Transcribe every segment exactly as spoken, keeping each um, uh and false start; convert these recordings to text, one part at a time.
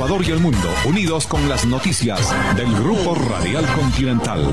Ecuador y el mundo, unidos con las noticias del Grupo Radial Continental.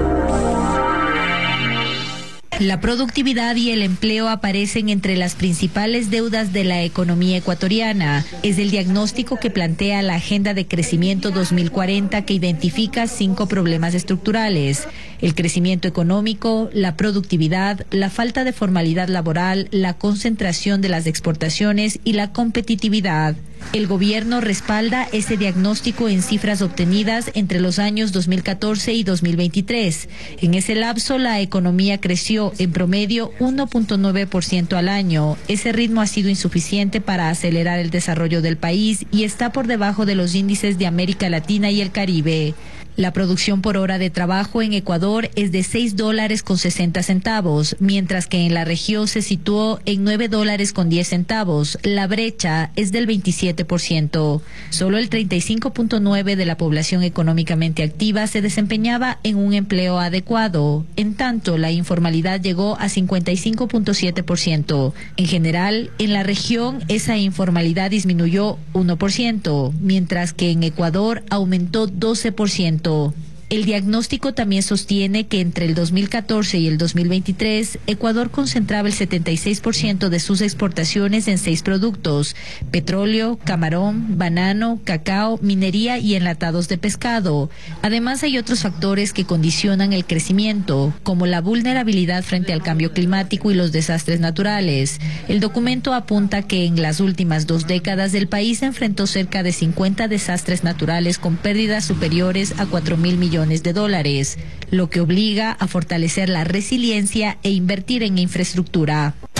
La productividad y el empleo aparecen entre las principales deudas de la economía ecuatoriana. Es el diagnóstico que plantea la Agenda de Crecimiento dos mil cuarenta, que identifica cinco problemas estructurales: el crecimiento económico, la productividad, la falta de formalidad laboral, la concentración de las exportaciones y la competitividad. El gobierno respalda ese diagnóstico en cifras obtenidas entre los años dos mil catorce y dos mil veintitrés. En ese lapso, la economía creció en promedio uno punto nueve por ciento al año. Ese ritmo ha sido insuficiente para acelerar el desarrollo del país y está por debajo de los índices de América Latina y el Caribe. La producción por hora de trabajo en Ecuador es de seis dólares con sesenta centavos, mientras que en la región se situó en nueve dólares con diez centavos. La brecha es del veintisiete por ciento. Solo el treinta y cinco punto nueve por ciento de la población económicamente activa se desempeñaba en un empleo adecuado. En tanto, la informalidad llegó a cincuenta y cinco punto siete por ciento. En general, en la región esa informalidad disminuyó uno por ciento, mientras que en Ecuador aumentó doce por ciento. El diagnóstico también sostiene que entre el dos mil catorce y el dos mil veintitrés, Ecuador concentraba el setenta y seis por ciento de sus exportaciones en seis productos: petróleo, camarón, banano, cacao, minería y enlatados de pescado. Además, hay otros factores que condicionan el crecimiento, como la vulnerabilidad frente al cambio climático y los desastres naturales. El documento apunta que en las últimas dos décadas el país enfrentó cerca de cincuenta desastres naturales con pérdidas superiores a cuatro mil millones de dólares, lo que obliga a fortalecer la resiliencia e invertir en infraestructura.